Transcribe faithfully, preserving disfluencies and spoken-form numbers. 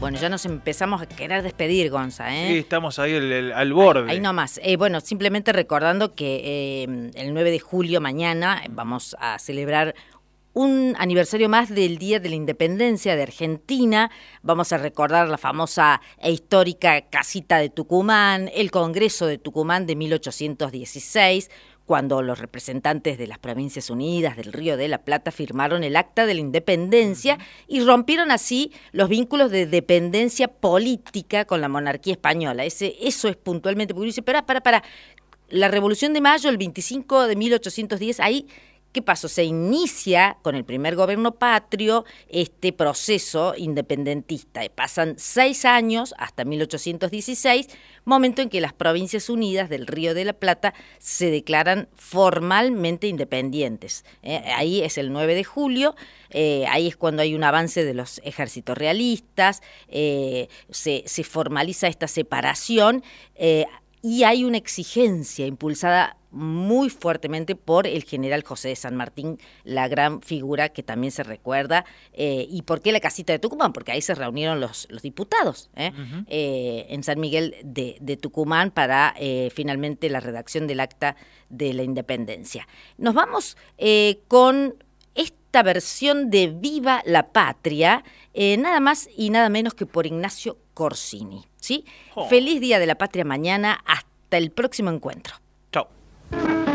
Bueno, ya nos empezamos a querer despedir, Gonza, ¿eh? Sí, estamos ahí el, el, al borde. Ahí, ahí nomás. Eh, bueno, simplemente recordando que eh, el nueve de julio, mañana, vamos a celebrar un aniversario más del Día de la Independencia de Argentina. Vamos a recordar la famosa e histórica Casita de Tucumán, el Congreso de Tucumán de mil ochocientos dieciséis, cuando los representantes de las Provincias Unidas del Río de la Plata firmaron el Acta de la Independencia y rompieron así los vínculos de dependencia política con la monarquía española. Ese, eso es puntualmente, porque dice, para, para, para, la Revolución de Mayo, el veinticinco de mil ochocientos diez, ahí, ¿qué pasó? Se inicia con el primer gobierno patrio este proceso independentista. Pasan seis años hasta mil ochocientos dieciséis, momento en que las Provincias Unidas del Río de la Plata se declaran formalmente independientes. Eh, ahí es el nueve de julio, eh, ahí es cuando hay un avance de los ejércitos realistas, eh, se, se formaliza esta separación, eh, y hay una exigencia impulsada muy fuertemente por el general José de San Martín, la gran figura que también se recuerda. Eh, ¿Y por qué la casita de Tucumán? Porque ahí se reunieron los, los diputados ¿eh? Uh-huh. eh, en San Miguel de, de Tucumán para eh, finalmente la redacción del Acta de la Independencia. Nos vamos eh, con esta versión de Viva la Patria, eh, nada más y nada menos que por Ignacio Corsini. ¿Sí? Oh. Feliz Día de la Patria mañana, hasta el próximo encuentro. Chao.